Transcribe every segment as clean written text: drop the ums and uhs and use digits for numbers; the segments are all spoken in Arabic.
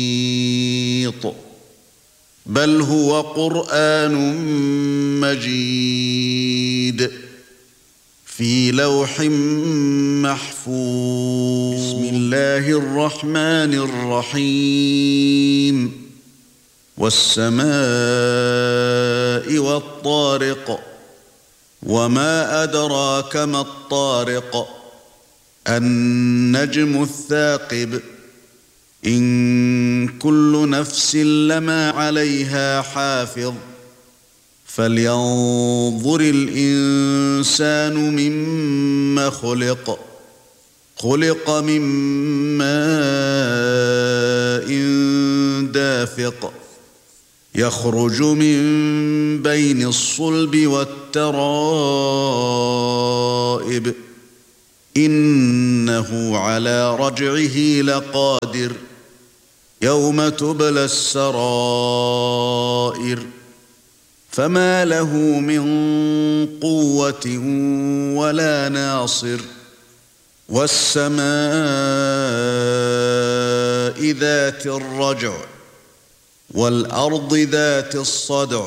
بل هو قرآن مجيد في لوح محفوظ. بسم الله الرحمن الرحيم. والسماء والطارق وما أدراك ما الطارق النجم الثاقب إن كل نفس لما عليها حافظ فلينظر الإنسان مما خلق من ماء دافق يخرج من بين الصلب والترائب إنه على رجعه لقادر يوم تبلى السرائر فما له من قوة ولا ناصر. والسماء ذات الرجع والأرض ذات الصدع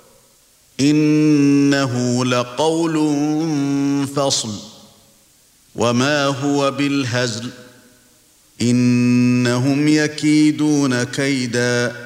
إنه لقول فصل وما هو بالهزل إنهم يكيدون كيدا